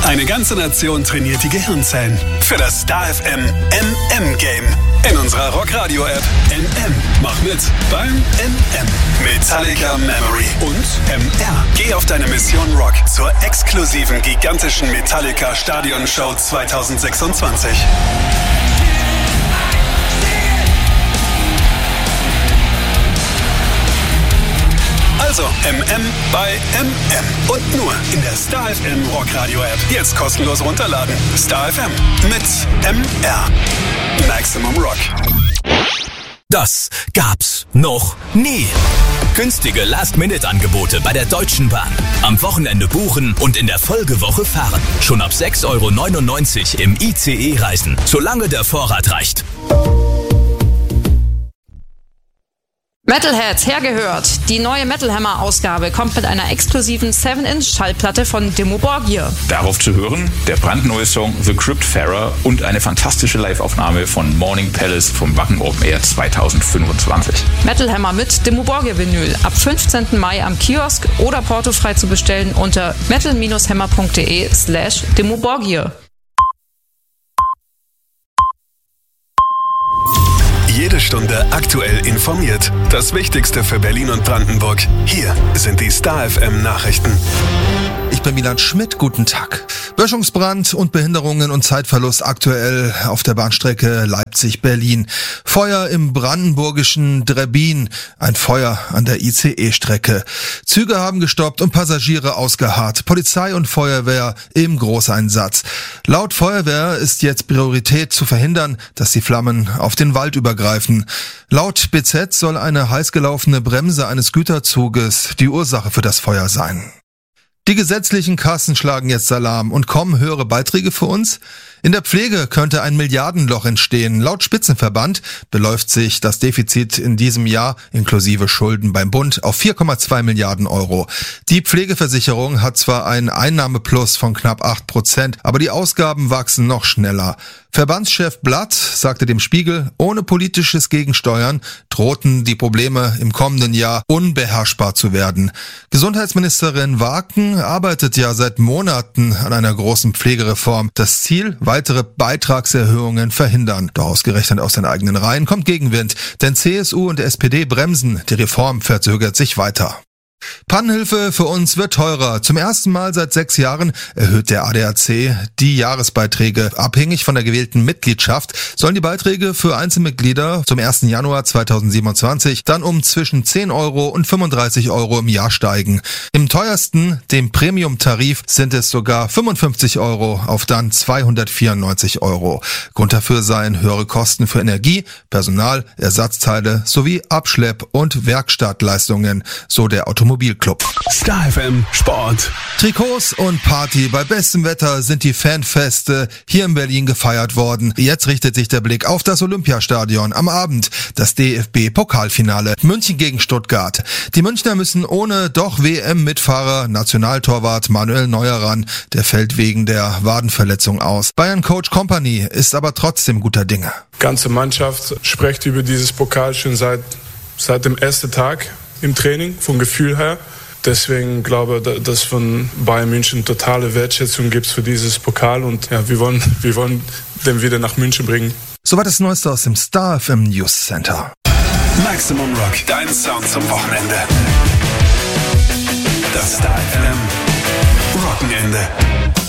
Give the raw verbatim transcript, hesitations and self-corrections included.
Eine ganze Nation trainiert die Gehirnzellen für das Star F M M M-Game. In unserer Rockradio-App M M. Mach mit beim M M. Metallica Memory und M R. Geh auf deine Mission Rock zur exklusiven gigantischen Metallica Stadionshow zwanzig sechsundzwanzig. Also M M bei M M. Und nur in der Star F M Rockradio App. Jetzt kostenlos runterladen. Star F M mit M R. Maximum Rock. Das gab's noch nie. Günstige Last-Minute-Angebote bei der Deutschen Bahn. Am Wochenende buchen und in der Folgewoche fahren. Schon ab sechs Euro neunundneunzig im I C E reisen, solange der Vorrat reicht. Metalheads, hergehört! Die neue Metal Hammer-Ausgabe kommt mit einer exklusiven seven Inch Schallplatte von Dimmu Borgir. Darauf zu hören der brandneue Song The Cryptfarer und eine fantastische Live-Aufnahme von Morning Palace vom Wacken Open Air zwanzig fünfundzwanzig. Metal Hammer mit Dimmu Borgir Vinyl ab fünfzehnten Mai am Kiosk oder portofrei zu bestellen unter metal-hammer.de slash Dimmu Borgir. Jede Stunde aktuell informiert. Das Wichtigste für Berlin und Brandenburg. Hier sind die Star F M Nachrichten. Ich bin Milan Schmidt, guten Tag. Böschungsbrand und Behinderungen und Zeitverlust aktuell auf der Bahnstrecke Leipzig-Berlin. Feuer im brandenburgischen Drebbin, ein Feuer an der I C E-Strecke. Züge haben gestoppt und Passagiere ausgeharrt. Polizei und Feuerwehr im Großeinsatz. Laut Feuerwehr ist jetzt Priorität zu verhindern, dass die Flammen auf den Wald übergreifen. Laut B Z soll eine heißgelaufene Bremse eines Güterzuges die Ursache für das Feuer sein. Die gesetzlichen Kassen schlagen jetzt Alarm und kommen höhere Beiträge für uns? In der Pflege könnte ein Milliardenloch entstehen. Laut Spitzenverband beläuft sich das Defizit in diesem Jahr inklusive Schulden beim Bund auf vier Komma zwei Milliarden Euro. Die Pflegeversicherung hat zwar einen Einnahmeplus von knapp acht Prozent, aber die Ausgaben wachsen noch schneller. Verbandschef Blatt sagte dem Spiegel, ohne politisches Gegensteuern drohten die Probleme im kommenden Jahr unbeherrschbar zu werden. Gesundheitsministerin Waken arbeitet ja seit Monaten an einer großen Pflegereform. Das Ziel, weitere Beitragserhöhungen verhindern. Doch ausgerechnet aus den eigenen Reihen kommt Gegenwind, denn C S U und S P D bremsen, die Reform verzögert sich weiter. Pannenhilfe für uns wird teurer. Zum ersten Mal seit sechs Jahren erhöht der A D A C die Jahresbeiträge. Abhängig von der gewählten Mitgliedschaft sollen die Beiträge für Einzelmitglieder zum ersten Januar zweitausendsiebenundzwanzig dann um zwischen zehn Euro und fünfunddreißig Euro im Jahr steigen. Im teuersten, dem Premium-Tarif, sind es sogar fünfundfünfzig Euro auf dann zweihundertvierundneunzig Euro. Grund dafür seien höhere Kosten für Energie, Personal, Ersatzteile sowie Abschlepp- und Werkstattleistungen, so der Automobilclub. Star F M Sport. Trikots und Party. Bei bestem Wetter sind die Fanfeste hier in Berlin gefeiert worden. Jetzt richtet sich der Blick auf das Olympiastadion. Am Abend das D F B-Pokalfinale. München gegen Stuttgart. Die Münchner müssen ohne doch W M-Mitfahrer Nationaltorwart Manuel Neuer ran. Der fällt wegen der Wadenverletzung aus. Bayern-Coach Kompany ist aber trotzdem guter Dinge. Die ganze Mannschaft spricht über dieses Pokal schon seit, seit dem ersten Tag im Training, vom Gefühl her. Deswegen glaube ich, dass von Bayern München totale Wertschätzung gibt für dieses Pokal und ja, wir wollen, wir wollen den wieder nach München bringen. Soweit das Neueste aus dem Star F M News Center. Maximum Rock, dein Sound zum Wochenende. Das Star F M Wochenende.